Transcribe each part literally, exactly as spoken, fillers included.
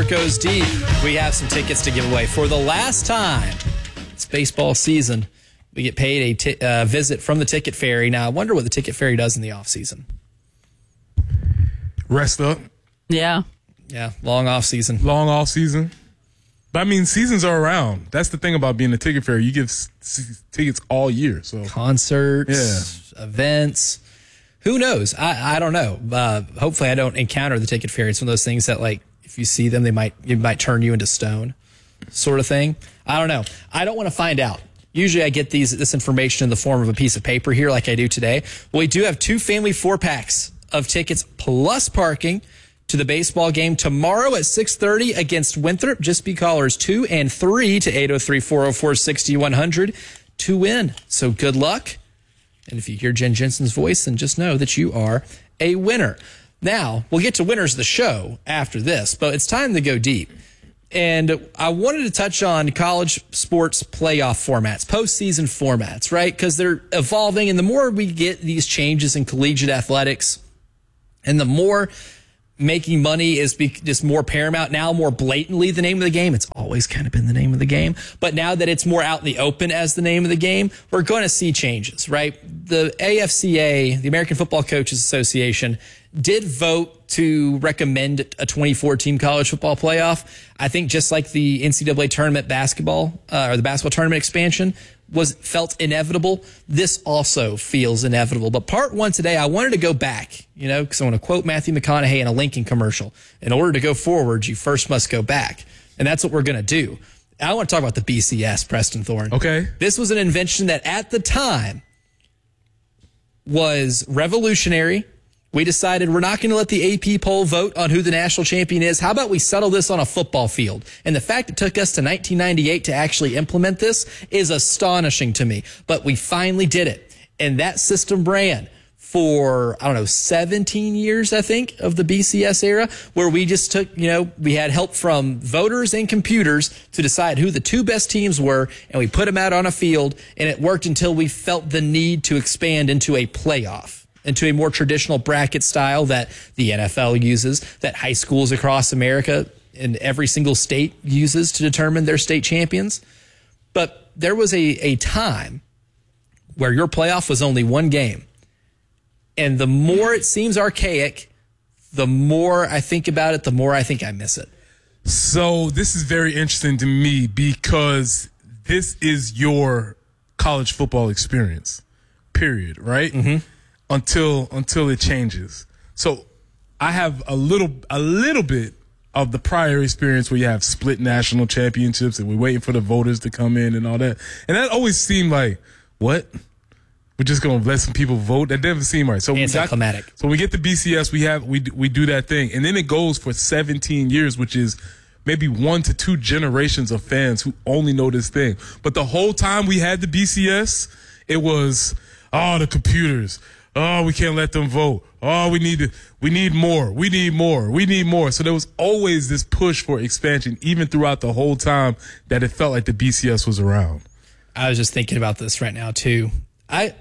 Sport Goes Deep. We have some tickets to give away for the last time. It's baseball season. We get paid a t- uh, visit from the Ticket Ferry. Now, I wonder what the Ticket Ferry does in the off season. Rest up. Yeah. Yeah, long off season. Long off season. But I mean, seasons are around. That's the thing about being a Ticket Ferry. You give s- s- tickets all year. So concerts, yeah. events. Who knows? I, I don't know. Uh, hopefully, I don't encounter the Ticket Ferry. It's one of those things that, like, if you see them, they might it might turn you into stone, sort of thing. I don't know. I don't want to find out. Usually, I get these this information in the form of a piece of paper here, like I do today. Well, we do have two family four packs of tickets plus parking to the baseball game tomorrow at six thirty against Winthrop. Just be callers two and three to eight oh three, four oh four, six oh one hundred to win. So good luck. And if you hear Jen Jensen's voice, then just know that you are a winner. Now, we'll get to winners of the show after this, but it's time to go deep. And I wanted to touch on college sports playoff formats, postseason formats, right? Because they're evolving, and the more we get these changes in collegiate athletics, and the more making money is be, just more paramount now, more blatantly the name of the game. It's always kind of been the name of the game. But now that it's more out in the open as the name of the game, we're going to see changes, right? The A F C A, the American Football Coaches Association, did vote to recommend a twenty-four team college football playoff. I think just like the N C double A tournament basketball uh, or the basketball tournament expansion was felt inevitable, this also feels inevitable. But part one today, I wanted to go back, you know, because I want to quote Matthew McConaughey in a Lincoln commercial. In order to go forward, you first must go back. And that's what we're going to do. I want to talk about the B C S, Preston Thorne. Okay. This was an invention that at the time was revolutionary. We decided we're not going to let the A P poll vote on who the national champion is. How about we settle this on a football field? And the fact it took us to nineteen ninety-eight to actually implement this is astonishing to me. But we finally did it. And that system ran for, I don't know, seventeen years, I think, of the B C S era, where we just took, you know, we had help from voters and computers to decide who the two best teams were, and we put them out on a field, and it worked until we felt the need to expand into a playoff, into a more traditional bracket style that the N F L uses, that high schools across America in every single state uses to determine their state champions. But there was a, a time where your playoff was only one game. And the more it seems archaic, the more I think about it, the more I think I miss it. So this is very interesting to me because this is your college football experience, period, right? Mm-hmm. Until until it changes. So I have a little a little bit of the prior experience where you have split national championships and we're waiting for the voters to come in and all that. And that always seemed like, what? We're just going to let some people vote? That doesn't seem right. So we got, so we get the B C S, we have we we do that thing. And then it goes for seventeen years, which is maybe one to two generations of fans who only know this thing. But the whole time we had the B C S, it was, oh, the computers. Oh, we can't let them vote. Oh, we need to, we need more. We need more. We need more. So there was always this push for expansion, even throughout the whole time that it felt like the B C S was around. I was just thinking about this right now, too. I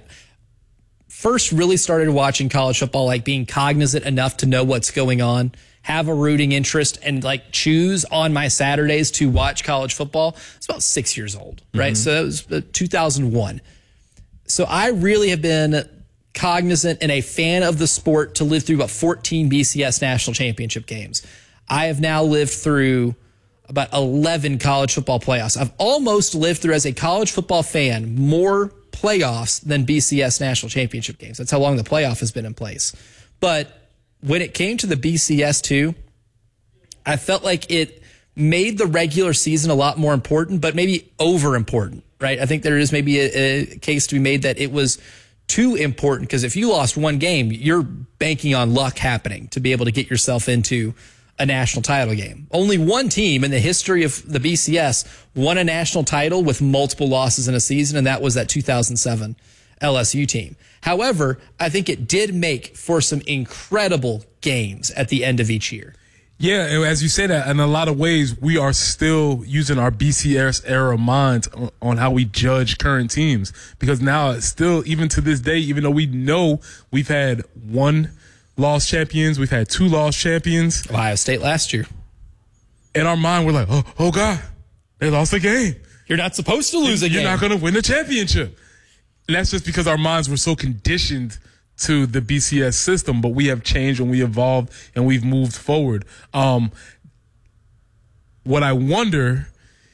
first really started watching college football, like being cognizant enough to know what's going on, have a rooting interest, and like choose on my Saturdays to watch college football. It's about six years old, right? Mm-hmm. So that was two thousand one. So I really have been cognizant and a fan of the sport to live through about fourteen B C S national championship games. I have now lived through about eleven college football playoffs. I've almost lived through, as a college football fan, more playoffs than B C S national championship games. That's how long the playoff has been in place. But when it came to the B C S too, I felt like it made the regular season a lot more important, but maybe over important, right? I think there is maybe a, a case to be made that it was too important, because if you lost one game, you're banking on luck happening to be able to get yourself into a national title game. Only one team in the history of the B C S won a national title with multiple losses in a season, and that was that two thousand seven L S U team. However, I think it did make for some incredible games at the end of each year. Yeah, and as you say that, in a lot of ways, we are still using our B C S era minds on, on how we judge current teams. Because now it's still, even to this day, even though we know we've had one lost champions, we've had two lost champions. Ohio State last year. in our mind, we're like, oh, oh God, they lost the game. You're not supposed to lose a game. You're not going to win the championship. And that's just because our minds were so conditioned to the B C S system, but we have changed and we evolved and we've moved forward. Um, what I wonder,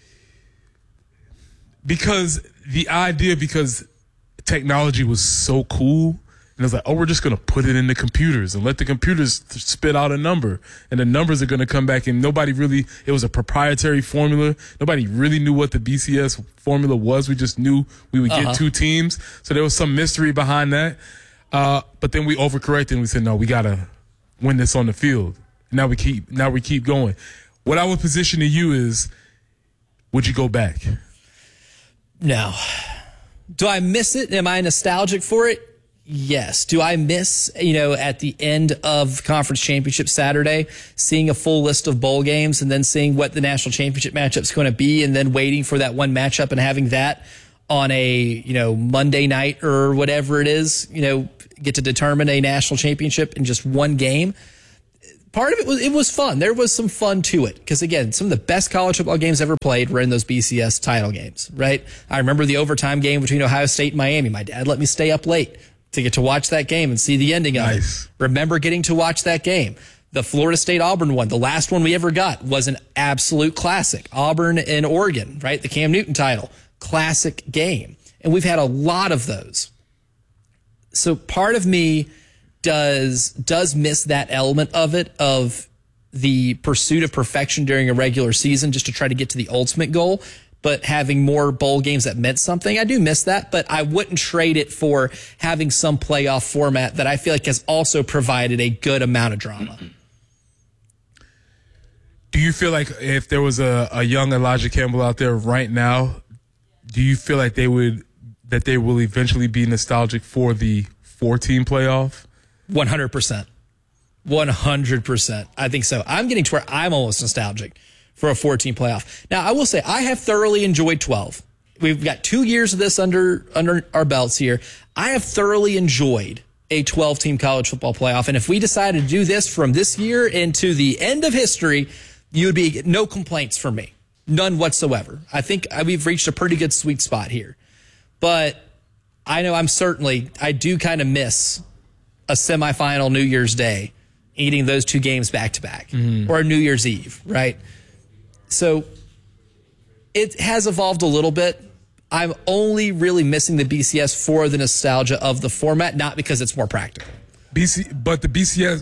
because the idea, because technology was so cool, and it's like, oh, we're just going to put it in the computers and let the computers spit out a number. And the numbers are going to come back. And nobody really, it was a proprietary formula. Nobody really knew what the B C S formula was. We just knew we would get uh-huh. two teams. So there was some mystery behind that. Uh, but then we overcorrected and we said, no, we got to win this on the field. Now we keep, now we keep going. What I would position to you is, would you go back? No. Do I miss it? Am I nostalgic for it? Yes. Do I miss, you know, at the end of conference championship Saturday, seeing a full list of bowl games and then seeing what the national championship matchup's going to be and then waiting for that one matchup and having that on a, you know, Monday night or whatever it is, you know, get to determine a national championship in just one game? Part of it was, it was fun. There was some fun to it. Because again, some of the best college football games ever played were in those B C S title games, right? I remember the overtime game between Ohio State and Miami. My dad let me stay up late to get to watch that game and see the ending of nice. it. Remember getting to watch that game. The Florida State-Auburn one, the last one we ever got, was an absolute classic. Auburn and Oregon, right? The Cam Newton title. Classic game. And we've had a lot of those. So part of me does does miss that element of it, of the pursuit of perfection during a regular season just to try to get to the ultimate goal. But having more bowl games that meant something, I do miss that, but I wouldn't trade it for having some playoff format that I feel like has also provided a good amount of drama. Do you feel like if there was a, a young Elijah Campbell out there right now, do you feel like they would, that they will eventually be nostalgic for the four-team playoff? one hundred percent. one hundred percent. I think so. I'm getting to where I'm almost nostalgic for a four-team playoff. Now, I will say I have thoroughly enjoyed twelve. We've got two years of this under under our belts here. I have thoroughly enjoyed a twelve-team college football playoff. And if we decided to do this from this year into the end of history, you would be no complaints from me. None whatsoever. I think we've reached a pretty good sweet spot here. But I know I'm certainly, I do kind of miss a semifinal New Year's Day, eating those two games back-to-back, mm-hmm. or a New Year's Eve, right? So it has evolved a little bit. I'm only really missing the B C S for the nostalgia of the format, not because it's more practical. B C, but the B C S,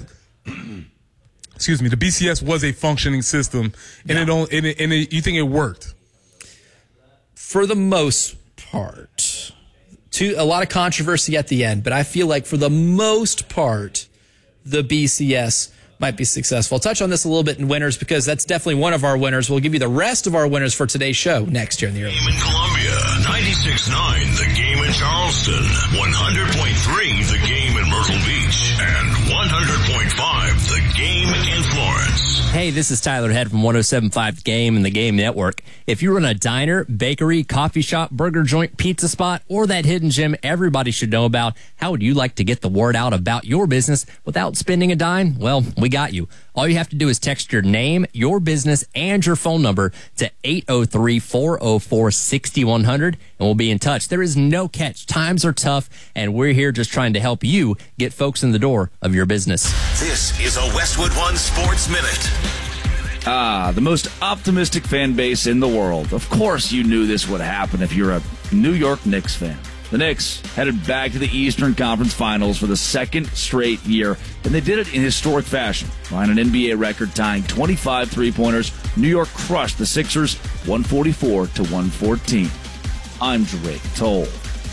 excuse me, the B C S was a functioning system, and yeah. it don't, and, it, and it, you think it worked? For the most part, to a lot of controversy at the end, but I feel like for the most part, the B C S might be successful. I'll touch on this a little bit in winners because that's definitely one of our winners. We'll give you the rest of our winners for today's show next year in the early. Game in Columbia, ninety-six point nine, The Game in Charleston, one hundred point three, The Game in Myrtle Beach, and one hundred point five, The Game in Florence. Hey, this is Tyler Head from one oh seven point five The Game and The Game Network. If you run a diner, bakery, coffee shop, burger joint, pizza spot, or that hidden gem everybody should know about, how would you like to get the word out about your business without spending a dime? Well, we got you. All you have to do is text your name, your business, and your phone number to eight oh three, four oh four, six one zero zero, and we'll be in touch. There is no catch. Times are tough, and we're here just trying to help you get folks in the door of your business. This is a Westwood One Sports Minute. Ah, the most optimistic fan base in the world. Of course you knew this would happen if you're a New York Knicks fan. The Knicks headed back to the Eastern Conference Finals for the second straight year, and they did it in historic fashion. Behind an N B A record-tying twenty-five three-pointers, New York crushed the Sixers one forty-four to one fourteen. I'm Drake Toll.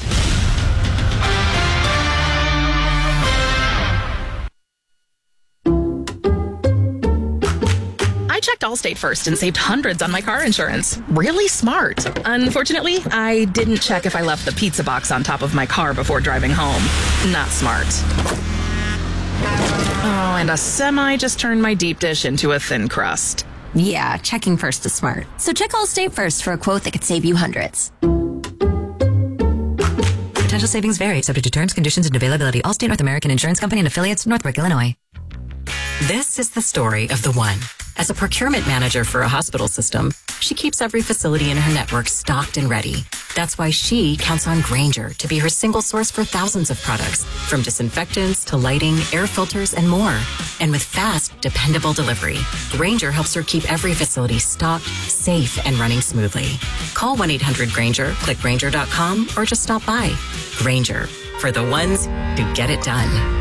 I checked Allstate first and saved hundreds on my car insurance. Really smart. Unfortunately, I didn't check if I left the pizza box on top of my car before driving home. Not smart. Oh, and a semi just turned my deep dish into a thin crust. Yeah, checking first is smart. So check Allstate first for a quote that could save you hundreds. Potential savings vary, subject to terms, conditions, and availability. Allstate North American Insurance Company and affiliates, Northbrook, Illinois. This is the story of the one. As a procurement manager for a hospital system, she keeps every facility in her network stocked and ready. That's why she counts on Grainger to be her single source for thousands of products, from disinfectants to lighting, air filters, and more. And with fast, dependable delivery, Grainger helps her keep every facility stocked, safe, and running smoothly. Call one eight hundred Grainger, click Grainger dot com, or just stop by. Grainger, for the ones who get it done.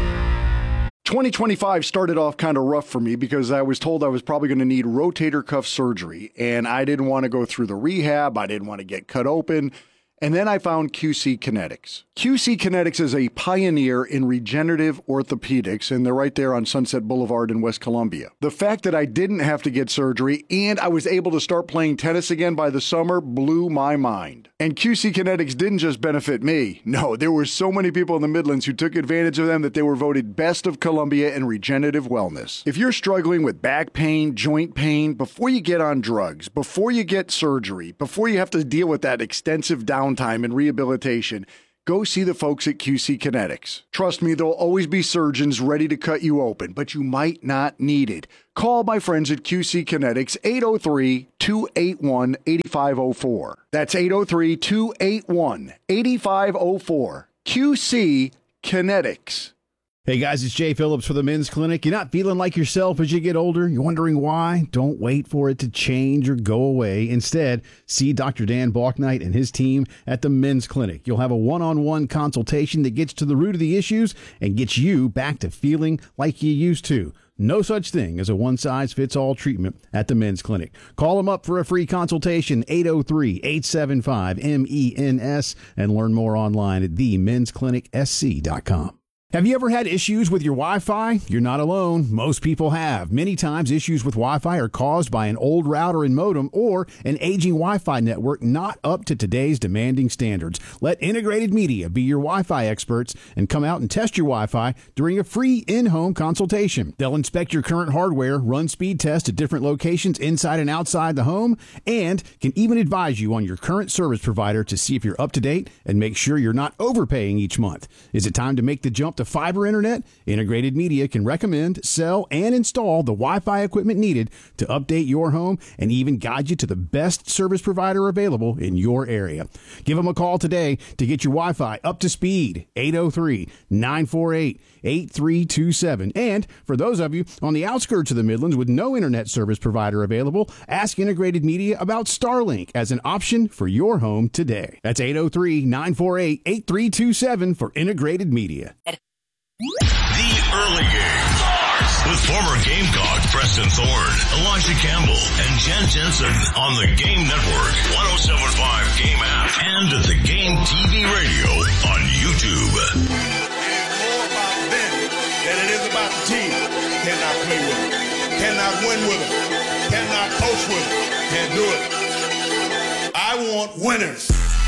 twenty twenty-five started off kind of rough for me because I was told I was probably going to need rotator cuff surgery, and I didn't want to go through the rehab. I didn't want to get cut open. And then I found Q C Kinetics. Q C Kinetics is a pioneer in regenerative orthopedics, and they're right there on Sunset Boulevard in West Columbia. The fact that I didn't have to get surgery and I was able to start playing tennis again by the summer blew my mind. And Q C Kinetics didn't just benefit me. No, there were so many people in the Midlands who took advantage of them that they were voted Best of Columbia in regenerative wellness. If you're struggling with back pain, joint pain, before you get on drugs, before you get surgery, before you have to deal with that extensive downtime and rehabilitation, go see the folks at Q C Kinetics. Trust me, there'll always be surgeons ready to cut you open, but you might not need it. Call my friends at Q C Kinetics, eight oh three, two eight one, eight five oh four. That's eight oh three, two eight one, eight five oh four. Q C Kinetics. Hey guys, it's Jay Phillips for the Men's Clinic. You're not feeling like yourself as you get older? You're wondering why? Don't wait for it to change or go away. Instead, see Doctor Dan Balknight and his team at the Men's Clinic. You'll have a one-on-one consultation that gets to the root of the issues and gets you back to feeling like you used to. No such thing as a one-size-fits-all treatment at the Men's Clinic. Call them up for a free consultation, eight oh three, eight seven five, M E N S, and learn more online at the mens clinic s c dot com. Have you ever had issues with your Wi-Fi? You're not alone. Most people have. Many times issues with Wi-Fi are caused by an old router and modem or an aging Wi-Fi network not up to today's demanding standards. Let Integrated Media be your Wi-Fi experts and come out and test your Wi-Fi during a free in-home consultation. They'll inspect your current hardware, run speed tests at different locations inside and outside the home, and can even advise you on your current service provider to see if you're up to date and make sure you're not overpaying each month. Is it time to make the jump to fiber internet? Integrated Media can recommend, sell, and install the Wi-Fi equipment needed to update your home and even guide you to the best service provider available in your area. Give them a call today to get your Wi-Fi up to speed. eight oh three, nine four eight, eight three two seven. And for those of you on the outskirts of the Midlands with no internet service provider available, ask Integrated Media about Starlink as an option for your home today. That's eight oh three, nine four eight, eight three two seven for Integrated Media. The Early Game with former Gamecock Preston Thorne, Elijah Campbell, and Jen Jensen on the Game Network, one oh seven point five Game app, and at the Game T V radio on YouTube. It is more about them than it is about the team. Cannot play with them. Cannot win with them. Cannot coach with them. Can't do it. I want winners.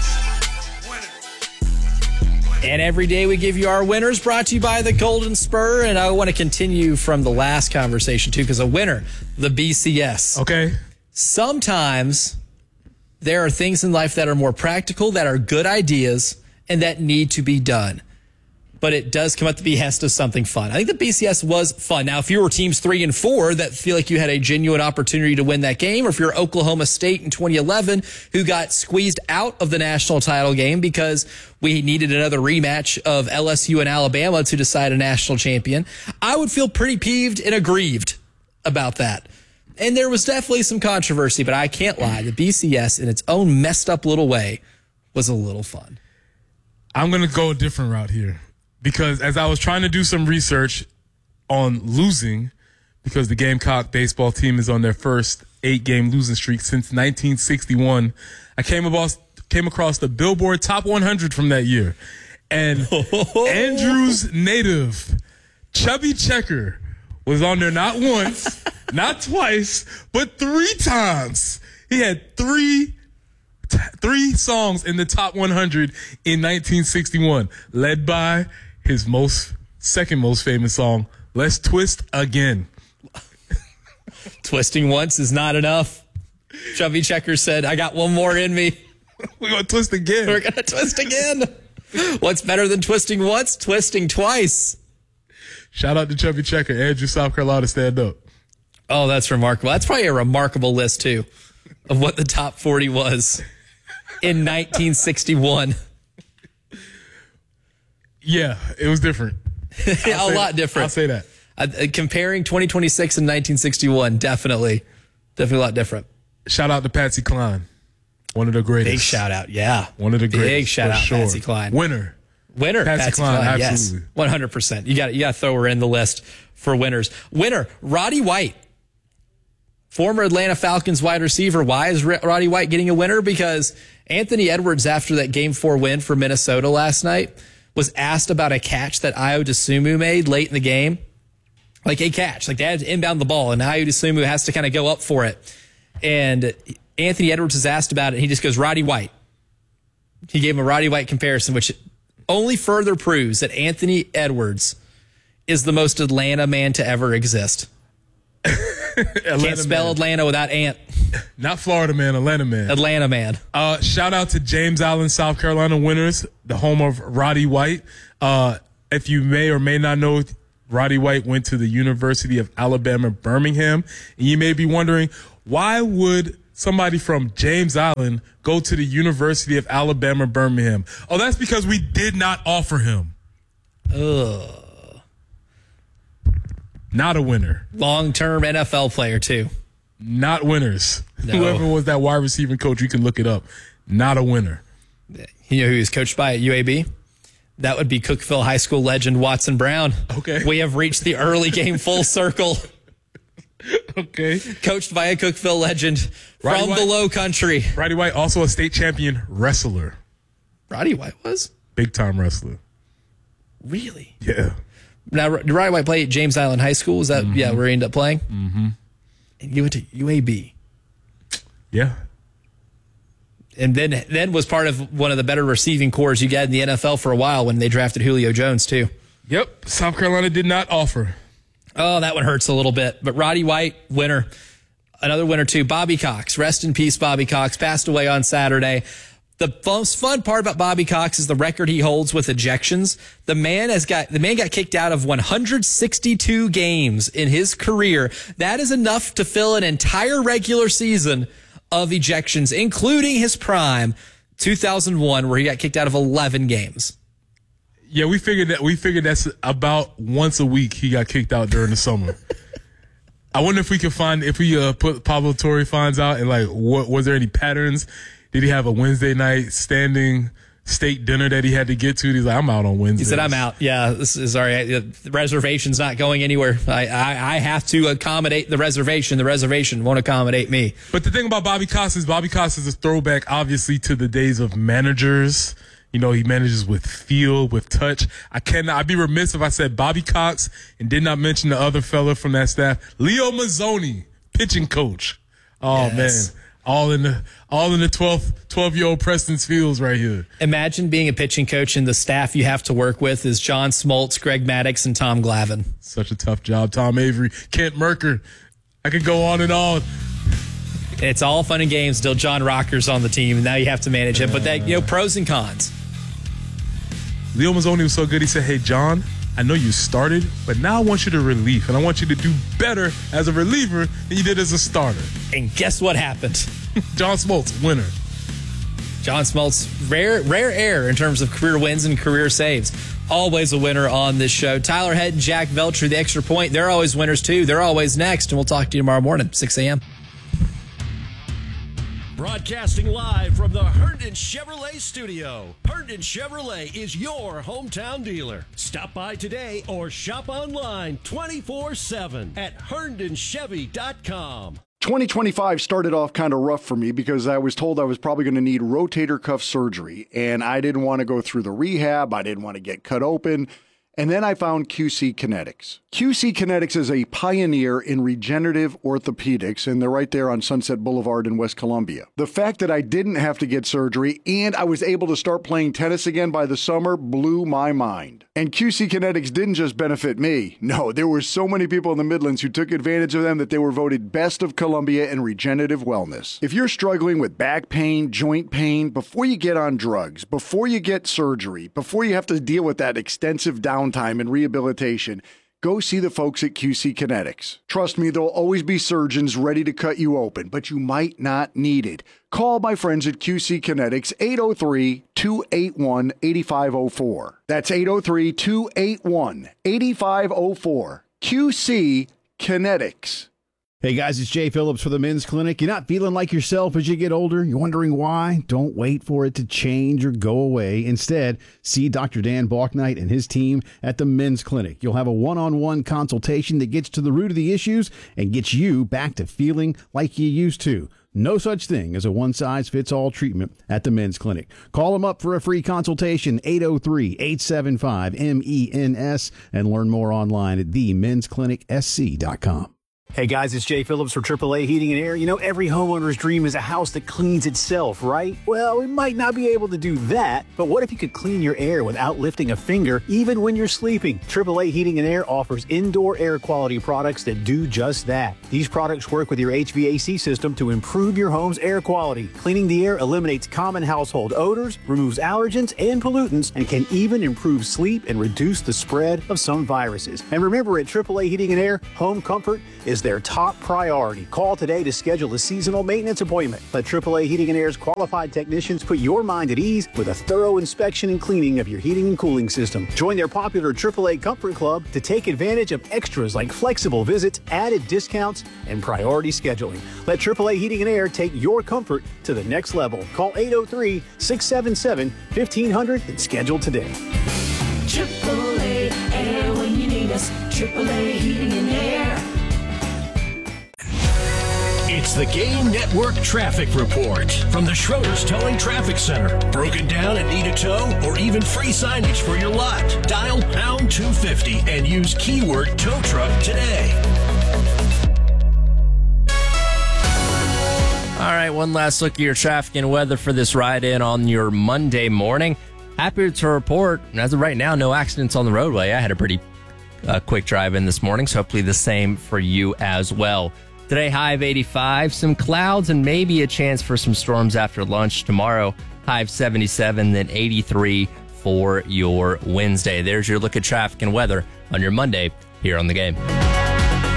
And every day we give you our winners, brought to you by the Golden Spur. And I want to continue from the last conversation, too, because a winner, the B C S. Okay. Sometimes there are things in life that are more practical, that are good ideas, and that need to be done. But it does come at the behest of something fun. I think the B C S was fun. Now, if you were teams three and four that feel like you had a genuine opportunity to win that game, or if you're Oklahoma State in twenty eleven who got squeezed out of the national title game because we needed another rematch of L S U and Alabama to decide a national champion, I would feel pretty peeved and aggrieved about that. And there was definitely some controversy, but I can't lie. The B C S, in its own messed up little way, was a little fun. I'm going to go a different route here. Because as I was trying to do some research on losing, because the Gamecock baseball team is on their first eight-game losing streak since nineteen sixty-one, I came across, came across the Billboard Top one hundred from that year. And Andrews native Chubby Checker was on there not once, not twice, but three times. He had three t- three songs in the Top one hundred in nineteen sixty-one, led by his most second most famous song, Let's Twist Again. Twisting once is not enough. Chubby Checker said, I got one more in me. We're going to twist again. We're going to twist again. What's better than twisting once? Twisting twice. Shout out to Chubby Checker. Andrew, South Carolina, stand up. Oh, that's remarkable. That's probably a remarkable list, too, of what the top forty was in nineteen sixty-one. Yeah, it was different. a lot that. different. I'll say that. Uh, comparing twenty twenty-six and nineteen sixty-one, definitely, definitely a lot different. Shout out to Patsy Cline, one of the greatest. Big shout out, yeah. One of the greatest. Big shout out, sure. Patsy Cline. Winner. Winner, Patsy, Patsy Cline, Cline, absolutely. yes, one hundred percent. You got you got to throw her in the list for winners. Winner, Roddy White, former Atlanta Falcons wide receiver. Why is Roddy White getting a winner? Because Anthony Edwards, after that Game Four win for Minnesota last night, was asked about a catch that Ayo Dosunmu made late in the game. Like a catch. Like they had to inbound the ball, and Ayo Dosunmu has to kind of go up for it. And Anthony Edwards was asked about it, and he just goes, Roddy White. He gave him a Roddy White comparison, which only further proves that Anthony Edwards is the most Atlanta man to ever exist. Can't spell man. Atlanta without Ant. Not Florida man, Atlanta man. Atlanta man. Uh, shout out to James Allen, South Carolina Winners, the home of Roddy White. Uh, if you may or may not know, Roddy White went to the University of Alabama, Birmingham. And you may be wondering, why would somebody from James Allen go to the University of Alabama, Birmingham? Oh, that's because we did not offer him. Ugh. Not a winner. Long-term N F L player, too. Not winners. No. Whoever was that wide receiving coach, you can look it up. Not a winner. You know who he was coached by at U A B? That would be Cookeville High School legend Watson Brown. Okay. We have reached the early game full circle. Okay. Coached by a Cookeville legend Roddy from White. the Low Country. Roddy White, also a state champion wrestler. Roddy White was? Big time wrestler. Really? Yeah. Now, did Roddy White play at James Island High School? Is that, Mm-hmm. yeah, where he ended up playing? Mm-hmm. And you went to U A B. Yeah. And then then was part of one of the better receiving cores you got in the N F L for a while when they drafted Julio Jones, too. Yep. South Carolina did not offer. Oh, that one hurts a little bit. But Roddy White, winner. Another winner, too. Bobby Cox. Rest in peace, Bobby Cox. Passed away on Saturday. The most fun part about Bobby Cox is the record he holds with ejections. The man has got the man got kicked out of one hundred sixty-two games in his career. That is enough to fill an entire regular season of ejections, including his prime, two thousand one, where he got kicked out of eleven games. Yeah, we figured that we figured that's about once a week he got kicked out during the summer. I wonder if we could find if we uh, put Pablo Torre finds out and like what was there any patterns? Did he have a Wednesday night standing steak dinner that he had to get to? He's like, I'm out on Wednesday. He said, I'm out. Yeah, this is all right. The reservation's not going anywhere. I, I, I have to accommodate the reservation. The reservation won't accommodate me. But the thing about Bobby Cox is Bobby Cox is a throwback, obviously, to the days of managers. You know, he manages with feel, with touch. I cannot, I'd be remiss if I said Bobby Cox and did not mention the other fella from that staff, Leo Mazzoni, pitching coach. Oh, Yes. man. All in the all in the twelve, twelve-year-old Preston's Fields right here. Imagine being a pitching coach and the staff you have to work with is John Smoltz, Greg Maddux, and Tom Glavine. Such a tough job. Tom Avery, Kent Merker. I could go on and on. It's all fun and games until John Rocker's on the team, and now you have to manage him. But that, you know, pros and cons. Leo Mazzoni was so good, he said, hey, John, I know you started, but now I want you to relieve, and I want you to do better as a reliever than you did as a starter. And guess what happened? John Smoltz, winner. John Smoltz, rare, rare air in terms of career wins and career saves. Always a winner on this show. Tyler Head and Jack Veltri, the Extra Point, they're always winners too. They're always next, and we'll talk to you tomorrow morning, six a.m. Broadcasting live from the Herndon Chevrolet studio. Herndon Chevrolet is your hometown dealer. Stop by today or shop online twenty-four seven at herndon chevy dot com. twenty twenty-five started off kind of rough for me because I was told I was probably going to need rotator cuff surgery, and I didn't want to go through the rehab. I didn't want to get cut open. And then I found Q C Kinetics. Q C Kinetics is a pioneer in regenerative orthopedics, and they're right there on Sunset Boulevard in West Columbia. The fact that I didn't have to get surgery and I was able to start playing tennis again by the summer blew my mind. And Q C Kinetics didn't just benefit me. No, there were so many people in the Midlands who took advantage of them that they were voted best of Columbia in regenerative wellness. If you're struggling with back pain, joint pain, before you get on drugs, before you get surgery, before you have to deal with that extensive downtime and rehabilitation, go see the folks at Q C Kinetics. Trust me, there'll always be surgeons ready to cut you open, but you might not need it. Call my friends at Q C Kinetics, eight oh three, two eight one, eight five oh four. That's eight oh three, two eight one, eight five oh four. Q C Kinetics. Hey guys, it's Jay Phillips for the Men's Clinic. You're not feeling like yourself as you get older? You're wondering why? Don't wait for it to change or go away. Instead, see Doctor Dan Balknight and his team at the Men's Clinic. You'll have a one-on-one consultation that gets to the root of the issues and gets you back to feeling like you used to. No such thing as a one-size-fits-all treatment at the Men's Clinic. Call them up for a free consultation, eight oh three, eight seven five, M E N S, and learn more online at the mens clinic s c dot com. Hey guys, it's Jay Phillips for triple A Heating and Air. You know, every homeowner's dream is a house that cleans itself, right? Well, we might not be able to do that, but what if you could clean your air without lifting a finger, even when you're sleeping? triple A Heating and Air offers indoor air quality products that do just that. These products work with your H V A C system to improve your home's air quality. Cleaning the air eliminates common household odors, removes allergens and pollutants, and can even improve sleep and reduce the spread of some viruses. And remember, at triple A Heating and Air, home comfort is their top priority. Call today to schedule a seasonal maintenance appointment. Let triple A Heating and Air's qualified technicians put your mind at ease with a thorough inspection and cleaning of your heating and cooling system. Join their popular triple A Comfort Club to take advantage of extras like flexible visits, added discounts, and priority scheduling. Let triple A Heating and Air take your comfort to the next level. Call eight oh three, six seven seven, fifteen hundred and schedule today. triple A Air when you need us. triple A Heating and Air. It's the Game Network Traffic Report from the Schroeder's Towing Traffic Center. Broken down and need a tow or even free signage for your lot? Dial pound two fifty and use keyword tow truck today. All right, one last look at your traffic and weather for this ride in on your Monday morning. Happy to report, as of right now, no accidents on the roadway. I had a pretty uh, quick drive in this morning, so hopefully the same for you as well. Today, high of eighty-five, some clouds and maybe a chance for some storms after lunch. Tomorrow, high of seventy-seven, then eighty-three for your Wednesday. There's your look at traffic and weather on your Monday here on The Game.